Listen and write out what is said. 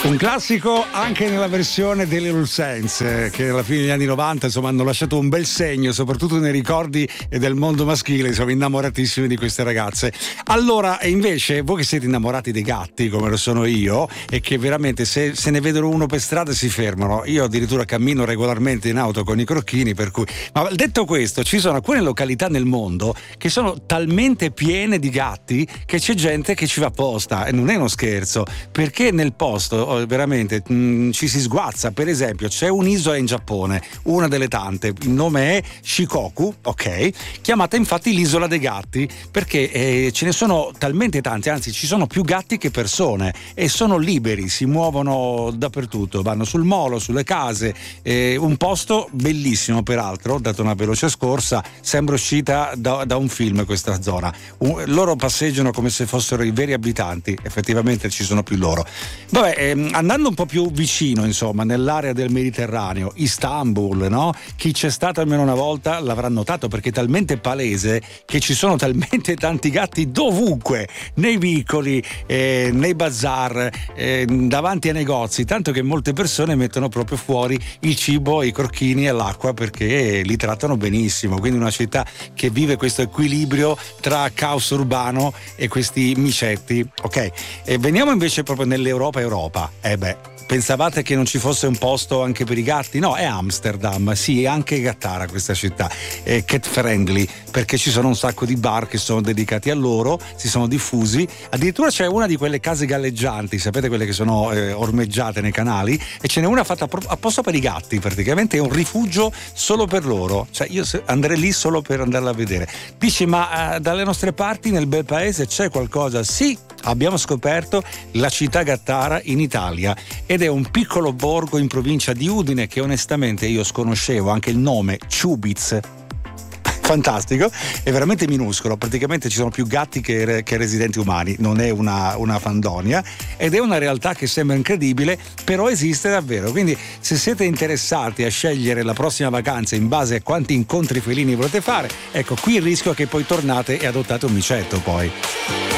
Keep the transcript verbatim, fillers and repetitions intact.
Un classico anche nella versione delle Little Saints, che alla fine degli anni novanta insomma hanno lasciato un bel segno, soprattutto nei ricordi del mondo maschile, insomma innamoratissimi di queste ragazze. Allora, e invece voi che siete innamorati dei gatti come lo sono io, e che veramente se, se ne vedono uno per strada si fermano, io addirittura cammino regolarmente in auto con i crocchini, per cui, ma detto questo, ci sono alcune località nel mondo che sono talmente piene di gatti che c'è gente che ci va apposta, e non è uno scherzo, perché nel posto veramente mh, ci si sguazza. Per esempio c'è un'isola in Giappone, una delle tante, il nome è Shikoku, ok, chiamata infatti l'isola dei gatti, perché eh, ce ne sono talmente tanti, anzi ci sono più gatti che persone, e sono liberi, si muovono dappertutto, vanno sul molo, sulle case, eh, un posto bellissimo. Peraltro ho dato una veloce scorsa, sembra uscita da, da un film questa zona. Un, loro passeggiano come se fossero i veri abitanti, effettivamente ci sono più loro. Vabbè, ehm, andando un po' più vicino, insomma, nell'area del Mediterraneo, Istanbul, no? Chi c'è stato almeno una volta l'avrà notato, perché è talmente palese che ci sono talmente tanti gatti dovunque, nei vicoli, eh, nei bazar, eh, davanti ai negozi, tanto che molte persone mettono proprio fuori il cibo, i crocchini e l'acqua, perché li trattano benissimo. Quindi una città che vive questo equilibrio tra caos urbano e questi micetti, ok? E veniamo invece proprio nell'Europa Europa. Eh beh, pensavate che non ci fosse un posto anche per i gatti? No, è Amsterdam, sì, è anche gattara questa città, è cat friendly, perché ci sono un sacco di bar che sono dedicati a loro, si sono diffusi, addirittura c'è una di quelle case galleggianti, sapete, quelle che sono eh, ormeggiate nei canali, e ce n'è una fatta apposta per i gatti, praticamente è un rifugio solo per loro, cioè io andrei lì solo per andarla a vedere. Dici, ma eh, dalle nostre parti nel bel paese c'è qualcosa? Sì, abbiamo scoperto la città gattara in Italia, ed è un piccolo borgo in provincia di Udine che onestamente io sconoscevo, anche il nome, Ciubiz. Fantastico, è veramente minuscolo, praticamente ci sono più gatti che, che residenti umani, non è una, una fandonia, ed è una realtà che sembra incredibile, però esiste davvero. Quindi se siete interessati a scegliere la prossima vacanza in base a quanti incontri felini volete fare, ecco, qui il rischio è che poi tornate e adottate un micetto poi.